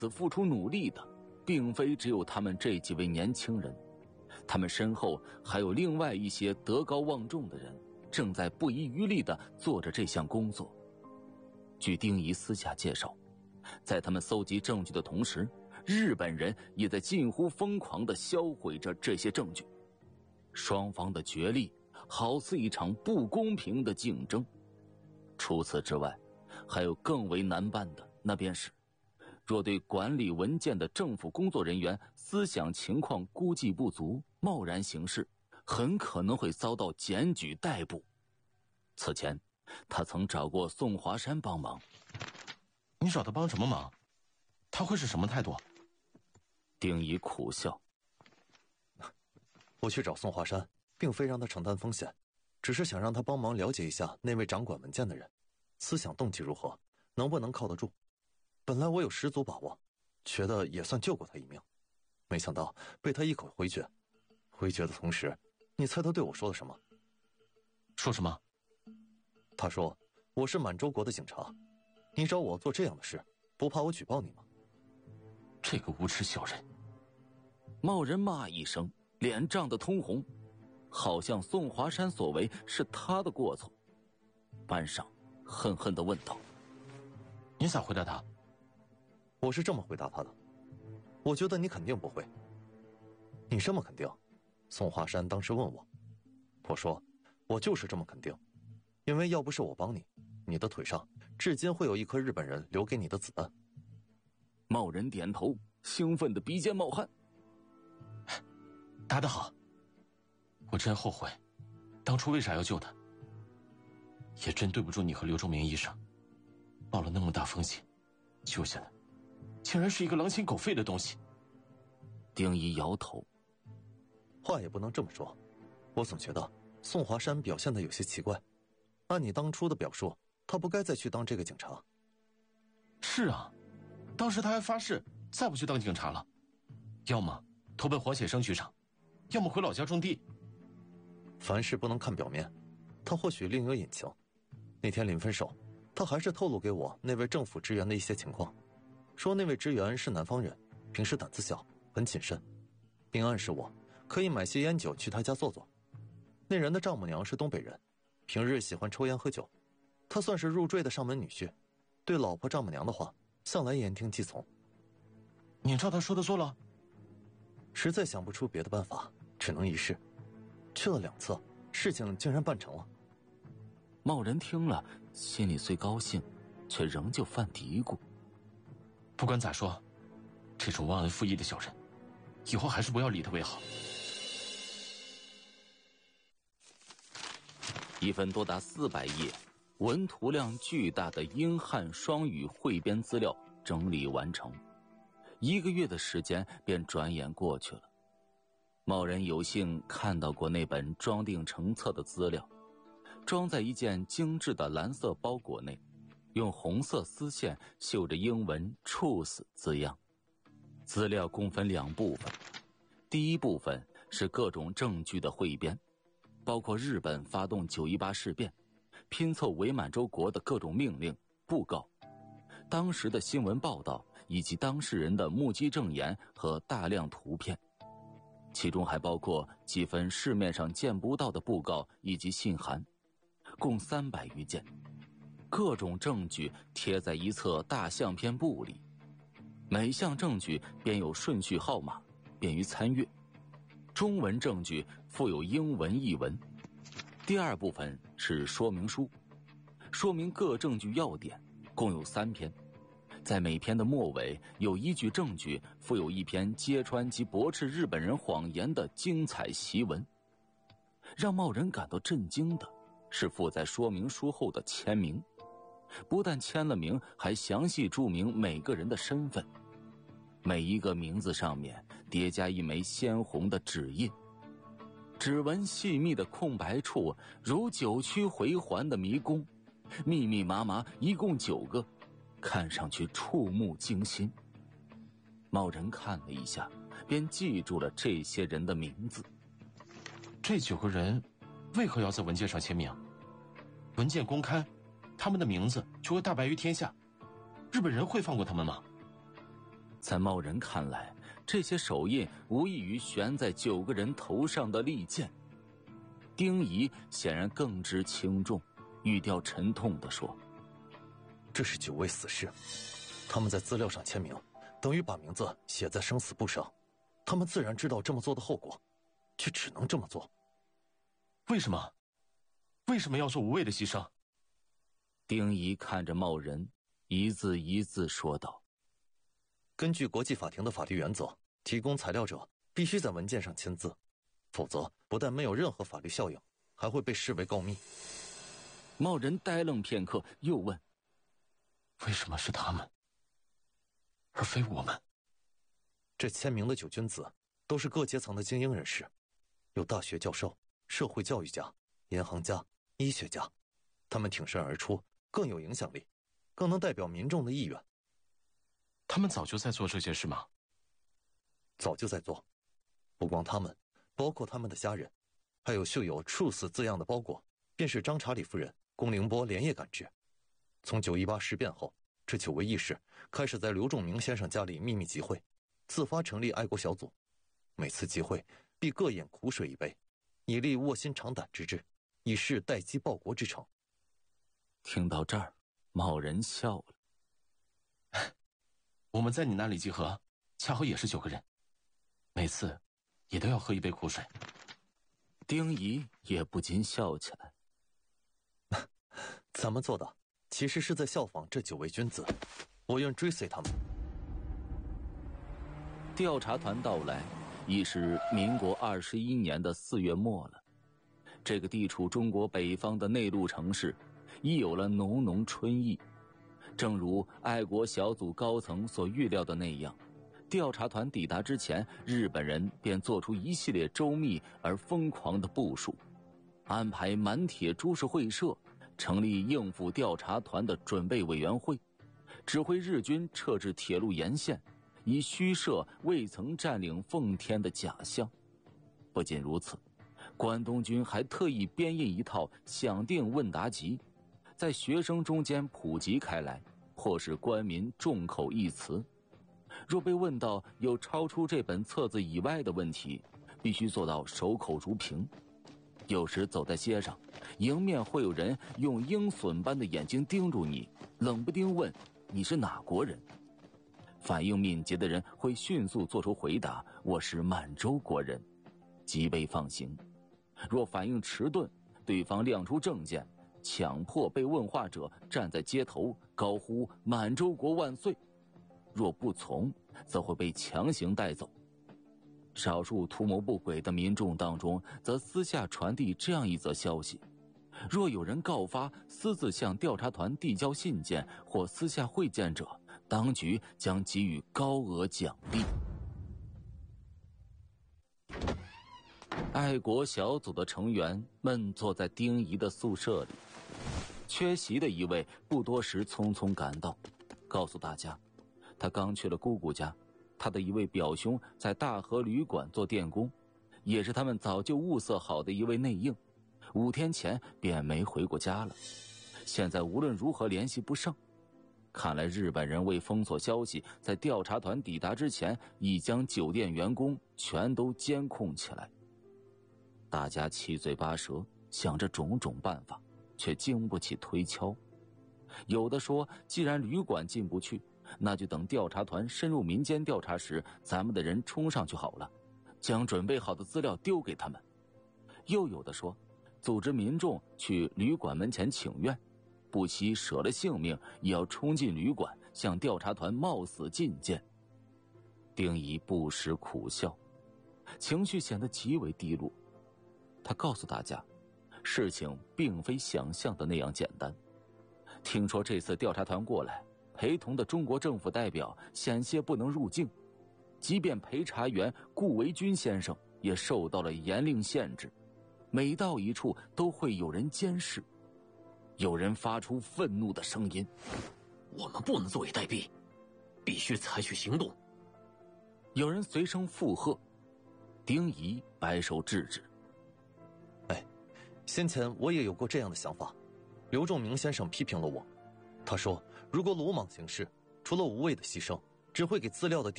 此付出努力的，并非只有他们这几位年轻人，他们身后还有另外一些德高望重的人，正在不遗余力地做着这项工作。据丁仪私下介绍，在他们搜集证据的同时，日本人也在近乎疯狂地销毁着这些证据。双方的角力好似一场不公平的竞争。除此之外，还有更为难办的，那便是若对管理文件的政府工作人员思想情况估计不足，贸然行事，很可能会遭到检举逮捕。此前他曾找过宋华山帮忙。 你找他帮什么忙？他会是什么态度？ 丁仪苦笑。 我去找宋华山，并非让他承担风险，只是想让他帮忙了解一下那位掌管文件的人，思想动机如何，能不能靠得住。本来我有十足把握，觉得也算救过他一命，没想到被他一口回绝。回绝的同时，你猜他对我说了什么？ 说什么？ 他说我是满洲国的警察，你找我做这样的事，不怕我举报你吗？ 这个无耻小人！ 茂人骂一声，脸涨得通红，好像宋华山所为是他的过错。班上恨恨地问道： 你咋回答他？ 我是这么回答他的，我觉得你肯定不会。你这么肯定？宋华山当时问我，我说我就是这么肯定，因为要不是我帮你，你的腿上至今会有一颗日本人留给你的子弹。 茂人点头，兴奋的鼻尖冒汗。 答得好，我真后悔当初为啥要救他，也真对不住你和刘忠明医生，冒了那么大风险救下的竟然是一个狼心狗肺的东西。 丁仪摇头， 话也不能这么说，我总觉得宋华山表现得有些奇怪，按你当初的表述，他不该再去当这个警察。 是啊，当时他还发誓再不去当警察了，要么投奔黄显生局长，要么回老家种地。 凡事不能看表面，他或许另有隐情。那天临分手，他还是透露给我那位政府职员的一些情况，说那位职员是南方人，平时胆子小，很谨慎，并暗示我可以买些烟酒去他家坐坐。那人的丈母娘是东北人，平日喜欢抽烟喝酒，他算是入赘的上门女婿，对老婆丈母娘的话向来言听计从。 你照他说的做了？ 实在想不出别的办法，只能一试。去了2次，事情竟然办成了。 茂人听了，心里虽高兴，却仍旧犯嘀咕。 不管咋说，这种忘恩负义的小人，以后还是不要理他为好。 一份多达400页、文图量巨大的英汉双语汇编资料整理完成，1个月的时间便转眼过去了。茂人有幸看到过那本装订成册的资料，装在一件精致的蓝色包裹内，用红色丝线绣着英文 Truth 字样。资料共分2部分，第一部分是各种证据的汇编，包括日本发动918事变、拼凑伪满洲国的各种命令、布告、当时的新闻报道以及当事人的目击证言和大量图片，其中还包括几份市面上见不到的布告以及信函，共300余件。各种证据贴在一册大相片簿里，每项证据编有顺序号码，便于参阅。中文证据附有英文译文。第2部分是说明书，说明各证据要点，共有3篇。在每篇的末尾有依据证据附有一篇揭穿及驳斥日本人谎言的精彩檄文。让茂人感到震惊的是附在说明书后的签名，不但签了名，还详细注明每个人的身份，每一个名字上面叠加一枚鲜红的指印，指纹细密的空白处如9曲回环的迷宫，密密麻麻，一共9个，看上去触目惊心。茂人看了一下，便记住了这些人的名字。 这9个人为何要在文件上签名？文件公开，他们的名字就会大白于天下，日本人会放过他们吗？ 在茂人看来，这些手印无异于悬在9个人头上的利剑。丁仪显然更知轻重，语调沉痛地说：“ 这是9位死士，他们在资料上签名，等于把名字写在生死簿上。他们自然知道这么做的后果，却只能这么做。 为什么？为什么要做无谓的牺牲？” 丁仪看着茂人，一字一字说道：“ 根据国际法庭的法律原则，提供材料者必须在文件上签字，否则不但没有任何法律效应，还会被视为告密。” 茂人呆愣片刻，又问：“ 为什么是他们，而非我们？” 这签名的9君子都是各阶层的精英人士，有大学教授、社会教育家、银行家、医学家，他们挺身而出，更有影响力，更能代表民众的意愿。 他们早就在做这些事吗？ 早就在做，不光他们，包括他们的家人，还有绣有 "Truth" 字样的包裹，便是张查理夫人、龚凌波连夜赶制。从9·18事变后，这9位义士开始在刘仲明先生家里秘密集会，自发成立爱国小组，每次集会必各饮苦水一杯，以立卧薪尝胆之志，以示待机报国之诚。 听到这儿，茂人笑了。 我们在你那里集合，恰好也是9个人，每次也都要喝一杯苦水。 丁仪也不禁笑起来。 咱们做的其实是在效仿这9位君子，我愿追随他们。 调查团到来，已是民国21年的4月末了。这个地处中国北方的内陆城市，已有了浓浓春意。正如爱国小组高层所预料的那样，调查团抵达之前，日本人便做出一系列周密而疯狂的部署，安排满铁株式会社，成立应付调查团的准备委员会，指挥日军撤至铁路沿线，以虚设未曾占领奉天的假象。不仅如此，关东军还特意编印一套响定问答集，在学生中间普及开来，迫使官民众口一词。若被问到有超出这本册子以外的问题，必须做到守口如瓶。有时走在街上，迎面会有人用鹰隼般的眼睛盯住你，冷不丁问你是哪国人。反应敏捷的人会迅速做出回答：我是满洲国人，即被放行。若反应迟钝，对方亮出证件，强迫被问话者站在街头高呼满洲国万岁。若不从，则会被强行带走。少数图谋不轨的民众当中，则私下传递这样一则消息：若有人告发私自向调查团递交信件或私下会见者，当局将给予高额奖励。爱国小组的成员闷坐在丁仪的宿舍里，缺席的一位不多时匆匆赶到，告诉大家他刚去了姑姑家，他的一位表兄在大和旅馆做电工，也是他们早就物色好的一位内应，5天前便没回过家了，现在无论如何联系不上。看来日本人为封锁消息，在调查团抵达之前已将酒店员工全都监控起来。大家七嘴八舌，想着种种办法，却经不起推敲。有的说，既然旅馆进不去，那就等调查团深入民间调查时，咱们的人冲上去好了，将准备好的资料丢给他们。又有的说，组织民众去旅馆门前请愿，不惜舍了性命也要冲进旅馆，向调查团冒死进谏。丁仪不时苦笑，情绪显得极为低落。他告诉大家，事情并非想象的那样简单。听说这次调查团过来，陪同的中国政府代表险些不能入境，即便陪查员顾维钧先生也受到了严令限制，每到一处都会有人监视。有人发出愤怒的声音： 我们不能坐以待毙，必须采取行动。 有人随声附和，丁仪摆手制止： 先前我也有过这样的想法，刘仲明先生批评了我，他说如果鲁莽行事，除了无谓的牺牲， 只会给资料的